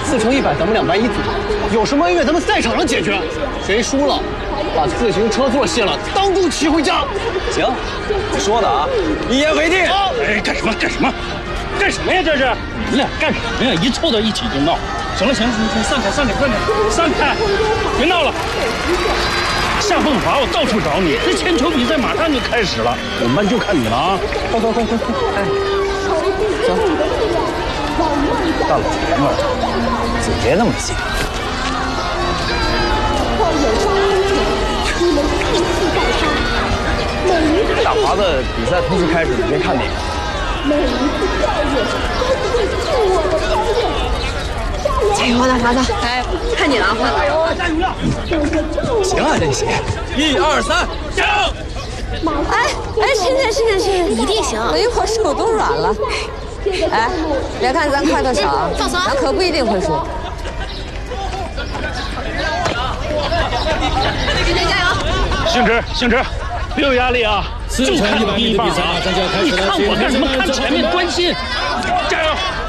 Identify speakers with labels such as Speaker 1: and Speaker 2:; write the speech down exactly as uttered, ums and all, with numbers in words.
Speaker 1: 四乘一百，咱们两败一组。有什么恩怨，咱们赛场上解决。谁输了，把自行车座卸了，当众骑回家。
Speaker 2: 行，你说的啊，一言为定。
Speaker 3: 哎，干什么？干什么？干什么呀？这是你们俩干什么呀？一凑到一起就闹。行了行了行了，散开散开，快点散开，别闹了。夏凤华，我到处找你，这铅球比赛马上就开始了，我们班就看你了啊！快快快快快！哎，走。大老爷们儿，嘴别那么贱。
Speaker 2: 大华子比赛同时开始，你别看你。每一次表演都是对自我的考验。加油，大华子！哎，看你了，华子！加油啊，加油了！行啊，这些，一二三，加油！
Speaker 4: 哎哎，现在现在现在一定行！
Speaker 5: 我一会儿手都软了。哎，别看咱块头小，咱可不一定会输。
Speaker 4: 今天加油！
Speaker 3: 星驰，星驰，别有压力啊！
Speaker 6: 就看你第一棒啊！
Speaker 3: 你看我干什么？看前面，专心！加油！